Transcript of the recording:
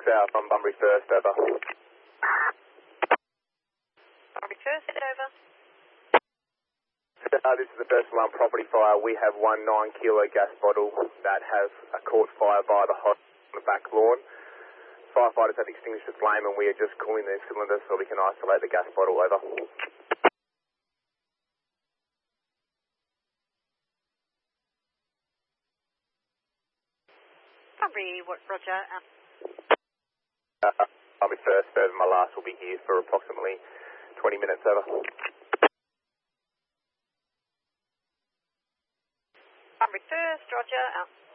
South on Bunbury First, over. Bunbury First, over. This is the first alarm property fire. We have one 9-kilo gas bottle that has caught fire by the hose on the back lawn. Firefighters have extinguished the flame and we are just cooling the cylinder so we can isolate the gas bottle, over. Bunbury, Roger. Bunbury First, over. My last will be here for approximately 20 minutes, over. Bunbury First, Roger, out.